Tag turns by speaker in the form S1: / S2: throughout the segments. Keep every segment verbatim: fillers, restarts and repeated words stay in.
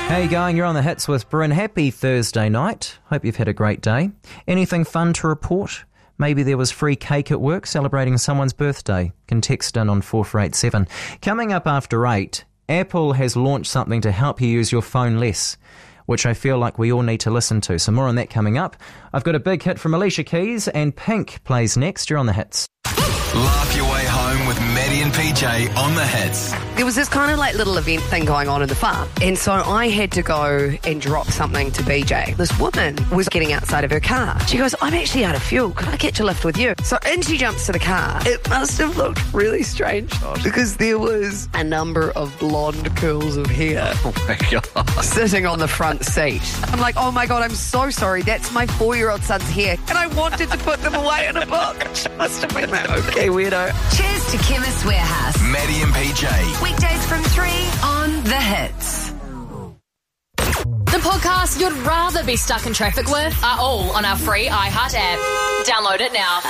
S1: How you going? You're on the hits with Bryn. Happy Thursday night. Hope you've had a great day. Anything fun to report? Maybe there was free cake at work celebrating someone's birthday. Can text in on four four eight seven. Coming up after eight, Apple has launched something to help you use your phone less, which I feel like we all need to listen to. So more on that coming up. I've got a big hit from Alicia Keys, and Pink plays next. You're on the hits.
S2: Laugh your way home with Maddie and P J on the hits.
S3: There was this kind of like little event thing going on in the farm, and so I had to go and drop something to B J. This woman was getting outside of her car. She goes, I'm actually out of fuel. Could I catch a lift with you? So in she jumps to the car. It must have looked really strange because there was a number of blonde curls of hair
S2: Oh my God.
S3: sitting on the front seat. I'm like, oh my God, I'm so sorry. That's my four-year-old son's hair, and I wanted to put them away in a book. She must have been that okay weirdo.
S4: Cheers to Chemist Warehouse.
S2: Maddie and P J.
S4: Weekdays from three on The Hits.
S5: The podcasts you'd rather be stuck in traffic with are all on our free iHeart app. Download it now.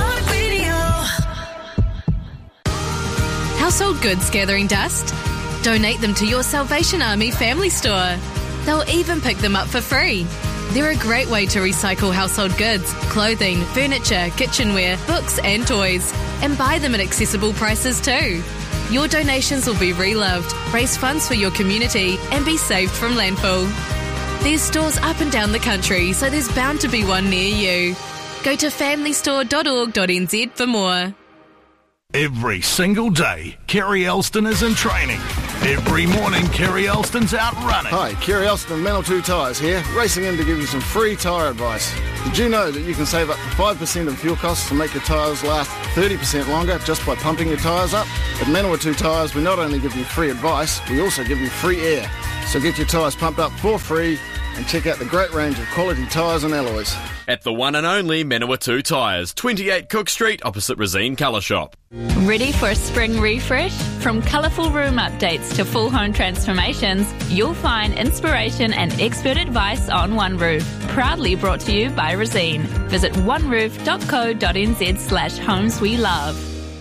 S6: Household goods gathering dust? Donate them to your Salvation Army family store. They'll even pick them up for free. They're a great way to recycle household goods, clothing, furniture, kitchenware, books and toys, and buy them at accessible prices too. Your donations will be reloved, raise funds for your community, and be saved from landfill. There's stores up and down the country, so there's bound to be one near you. Go to family store dot org dot n z for more.
S7: Every single day, Kerry Elston is in training. Every morning, Kerry Elston's out running.
S8: Hi, Kerry Elston, Manawatu Tyres here, racing in to give you some free tyre advice. Did you know that you can save up to five percent of fuel costs to make your tyres last thirty percent longer just by pumping your tyres up? At Manawatu Tyres, we not only give you free advice, we also give you free air. So get your tyres pumped up for free and check out the great range of quality tyres and alloys.
S9: At the one and only Manawatu Tyres, twenty-eight Cook Street, opposite Rosine Colour Shop.
S10: Ready for a spring refresh? From colourful room updates to full home transformations, you'll find inspiration and expert advice on One Roof. Proudly brought to you by Rosine. Visit one roof dot co dot n z slash homes we love.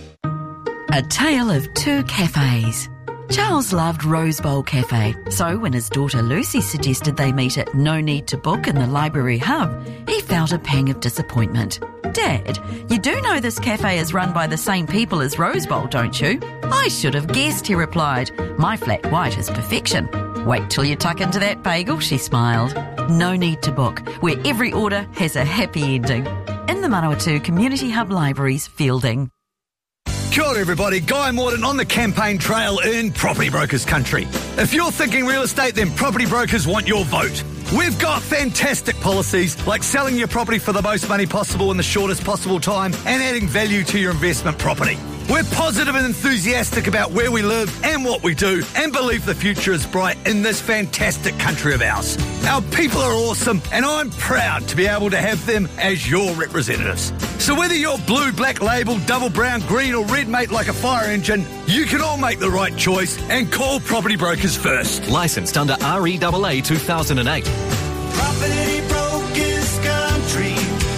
S11: A tale of two cafes. Charles loved Rose Bowl Cafe, so when his daughter Lucy suggested they meet at No Need to Book in the Library Hub, he felt a pang of disappointment. Dad, you do know this cafe is run by the same people as Rose Bowl, don't you? I should have guessed, he replied. My flat white is perfection. Wait till you tuck into that bagel, she smiled. No Need to Book, where every order has a happy ending. In the Manawatu Community Hub Libraries, Fielding.
S12: Kia ora everybody, Guy Morton on the campaign trail in Property Brokers Country. If you're thinking real estate, then Property Brokers want your vote. We've got fantastic policies like selling your property for the most money possible in the shortest possible time and adding value to your investment property. We're positive and enthusiastic about where we live and what we do and believe the future is bright in this fantastic country of ours. Our people are awesome and I'm proud to be able to have them as your representatives. So whether you're blue, black label, double brown, green or red mate like a fire engine, you can all make the right choice and call Property Brokers first.
S13: Licensed under R E A A two thousand eight.
S14: Property Brokers Country.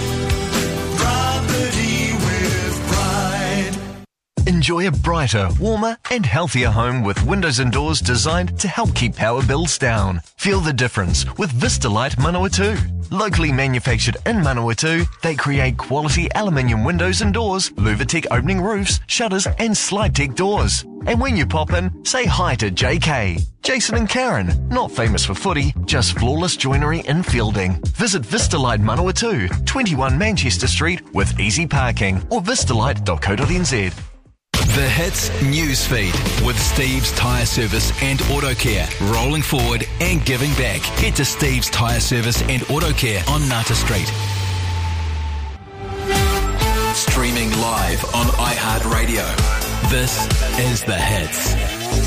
S14: Property with pride.
S15: Enjoy a brighter, warmer and healthier home with windows and doors designed to help keep power bills down. Feel the difference with Vistalite Manawatu. Locally manufactured in Manawatu, they create quality aluminium windows and doors, Luvatec opening roofs, shutters and Slide-Tech doors. And when you pop in, say hi to J K, Jason and Karen, not famous for footy, just flawless joinery in Fielding. Visit Vistalite Manawatu, twenty-one Manchester Street with easy parking or vistalite dot co dot n z.
S2: The Hits Newsfeed with Steve's Tyre Service and Auto Care. Rolling forward and giving back. Head to Steve's Tyre Service and Auto Care on Nata Street. Streaming live on iHeartRadio. This is The Hits.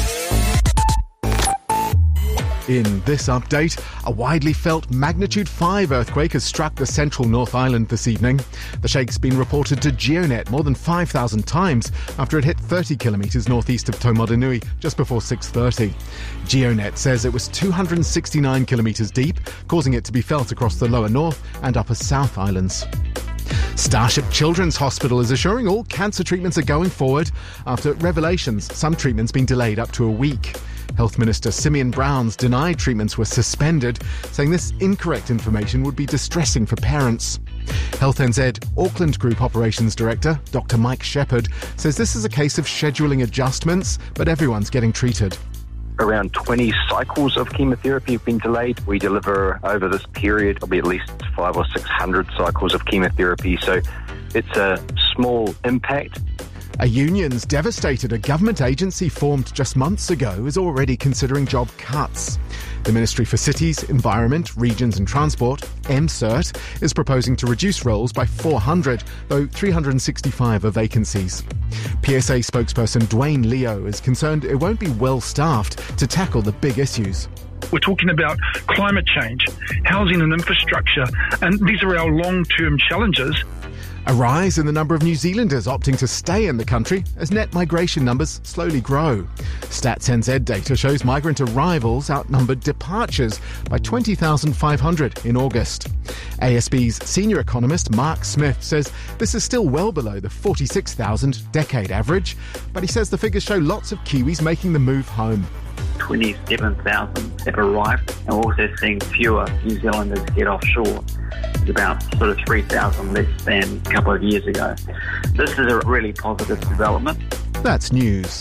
S16: In this update, a widely felt magnitude five earthquake has struck the central North Island this evening. The shake's been reported to GeoNet more than five thousand times after it hit thirty kilometres northeast of Taumarunui just before six thirty. GeoNet says it was two hundred sixty-nine kilometres deep, causing it to be felt across the lower North and upper South Islands. Starship Children's Hospital is assuring all cancer treatments are going forward after revelations some treatments been delayed up to a week. Health Minister Simeon Brown's denied treatments were suspended, saying this incorrect information would be distressing for parents. Health N Z Auckland Group Operations Director, Doctor Mike Shepherd, says this is a case of scheduling adjustments, but everyone's getting treated.
S17: Around twenty cycles of chemotherapy have been delayed. We deliver over this period, there'll be at least five or six hundred cycles of chemotherapy, so it's a small impact.
S16: A union's devastated. A government agency formed just months ago is already considering job cuts. The Ministry for Cities, Environment, Regions and Transport, M CERT, is proposing to reduce roles by four hundred, though three hundred sixty-five are vacancies. P S A spokesperson Dwayne Leo is concerned it won't be well staffed to tackle the big issues.
S18: We're talking about climate change, housing and infrastructure, and these are our long-term challenges.
S16: A rise in the number of New Zealanders opting to stay in the country as net migration numbers slowly grow. Stats N Z data shows migrant arrivals outnumbered departures by twenty thousand five hundred in August. A S B's senior economist Mark Smith says this is still well below the forty-six thousand decade average, but he says the figures show lots of Kiwis making the move home.
S19: twenty-seven thousand have arrived, and we're also seeing fewer New Zealanders head offshore. It's about sort of three thousand less than a couple of years ago. This is a really positive development.
S16: That's news.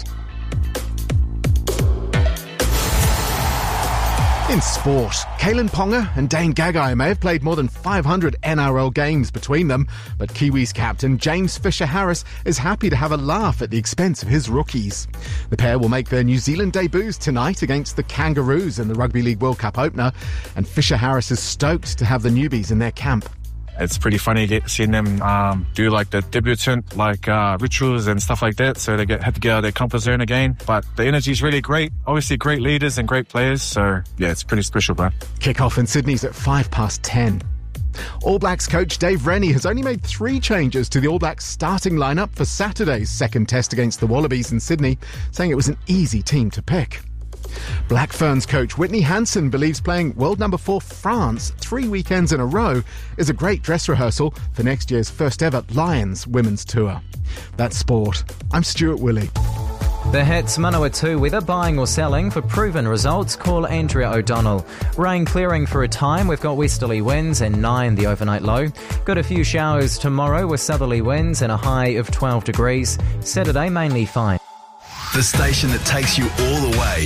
S16: In sport, Kalen Ponga and Dane Gagai may have played more than five hundred N R L games between them, but Kiwis captain James Fisher-Harris is happy to have a laugh at the expense of his rookies. The pair will make their New Zealand debuts tonight against the Kangaroos in the Rugby League World Cup opener, and Fisher-Harris is stoked to have the newbies in their camp.
S20: It's pretty funny get, seeing them um, do like the debutant like uh, rituals and stuff like that, so they get have to get out of their comfort zone again. But the energy is really great. Obviously great leaders and great players, so yeah, it's pretty special, bro.
S16: Kick-off in Sydney's at five past ten. All Blacks coach Dave Rennie has only made three changes to the All Blacks starting lineup for Saturday's second test against the Wallabies in Sydney, saying it was an easy team to pick. Black Ferns coach Whitney Hansen believes playing world number four France three weekends in a row is a great dress rehearsal for next year's first ever Lions women's tour. That's sport. I'm Stuart Willey.
S1: The Hits Manawatu weather, buying or selling for proven results. Call Andrea O'Donnell. Rain clearing for a time. We've got westerly winds and nine the overnight low. Got a few showers tomorrow with southerly winds and a high of twelve degrees. Saturday mainly fine.
S2: The station that takes you all the way.